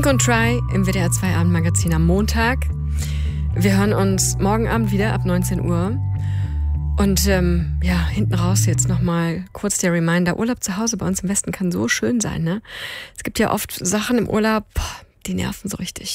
Think und Try im WDR 2 Abendmagazin am Montag. Wir hören uns morgen Abend wieder ab 19 Uhr. Und hinten raus jetzt nochmal kurz der Reminder, Urlaub zu Hause bei uns im Westen kann so schön sein, ne? Es gibt ja oft Sachen im Urlaub, die nerven so richtig.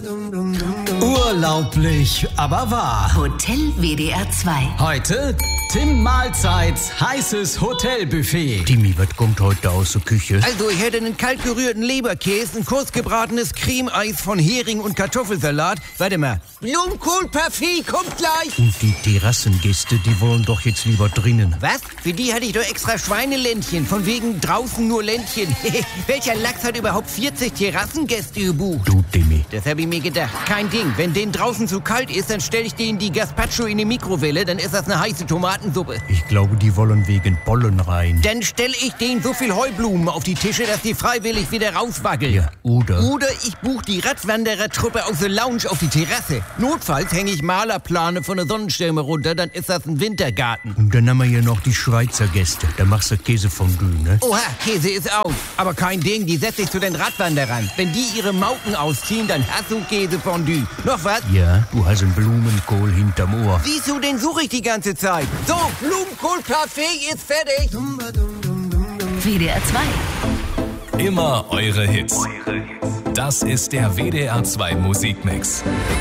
Urlaublich, aber wahr. Hotel WDR 2. Heute Tim Mahlzeits heißes Hotelbuffet. Timmy, was kommt heute aus der Küche? Also, ich hätte einen kalt gerührten Leberkäse, ein kurzgebratenes Cremeeis von Hering und Kartoffelsalat. Warte mal. Blumenkohlparfait kommt gleich. Und die Terrassengäste, die wollen doch jetzt lieber drinnen. Was? Für die hatte ich doch extra Schweineländchen. Von wegen draußen nur Ländchen. Welcher Lachs hat überhaupt 40 Terrassengäste gebucht? Du, Timmy. Das habe ich mir gedacht. Kein Ding. Wenn denen draußen zu kalt ist, dann stelle ich denen die Gazpacho in die Mikrowelle. Dann ist das eine heiße Tomatensuppe. Ich glaube, die wollen wegen Pollen rein. Dann stelle ich denen so viel Heublumen auf die Tische, dass die freiwillig wieder rauswackeln. Ja, oder? Oder ich buche die Radwanderertruppe aus der Lounge auf die Terrasse. Notfalls hänge ich Malerplane von der Sonnenschirme runter, dann ist das ein Wintergarten. Und dann haben wir ja noch die Schweizer Gäste. Da machst du Käsefondue, ne? Oha, Käse ist auf. Aber kein Ding, die setze ich zu den Radwanderern. Wenn die ihre Mauken ausziehen, dann hast du Käsefondue. Noch was? Ja, du hast einen Blumenkohl hinterm Ohr. Siehst du, den suche ich die ganze Zeit. So, Blumenkohlparfait ist fertig. WDR 2. Immer eure Hits. Das ist der WDR 2 Musikmix.